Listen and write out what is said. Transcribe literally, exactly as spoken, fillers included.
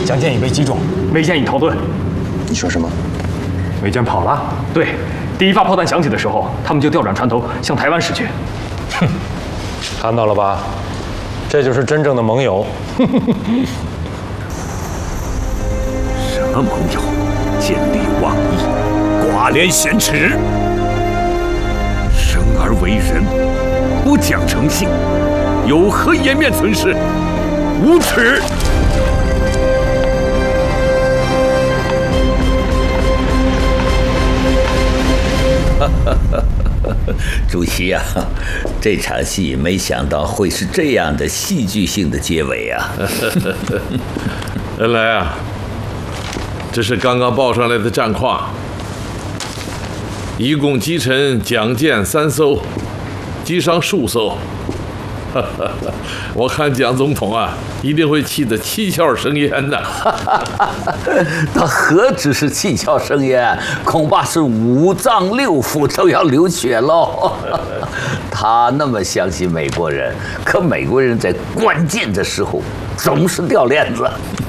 蒋健已被击中， 梅健已逃遁。 你说什么？ 梅健跑了？ 对，第一发炮弹响起的时候，他们就调转船头向台湾驶去。 哼，看到了吧？这就是真正的盟友。 什么盟友？见利忘义，寡廉鲜耻。生而为人，不讲诚信，有何颜面存世？无耻！ 主席啊，这场戏没想到会是这样的戏剧性的结尾啊！ 原来啊，这是刚刚报上来的战况，一共击沉蒋舰三艘，击伤数艘。我看蒋总统啊，一定会气得七窍生烟的。 他何止是七窍生烟，恐怕是五脏六腑都要流血喽。他那么相信美国人，可美国人在关键的时候总是掉链子。